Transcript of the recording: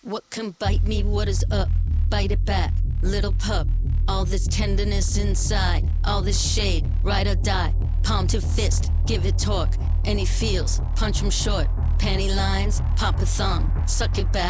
What can bite me? What is up? Bite it back, little pup. All this tenderness inside, all this shade, ride or die. Palm to fist, give it torque. And he feels, punch him short. Panty lines, pop a thumb, suck it back.